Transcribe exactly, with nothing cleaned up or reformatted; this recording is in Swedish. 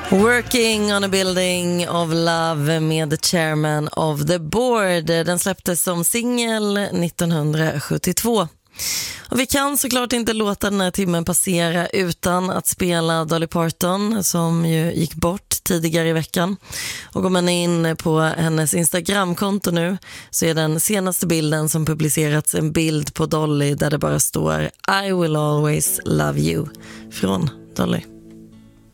Working on a building of love med the chairman of the board. Den släpptes som singel nittonhundrasjuttiotvå. Och vi kan såklart inte låta den här timmen passera utan att spela Dolly Parton som ju gick bort tidigare i veckan. Och går man in på hennes Instagramkonto nu så är den senaste bilden som publicerats en bild på Dolly där det bara står I will always love you från Dolly.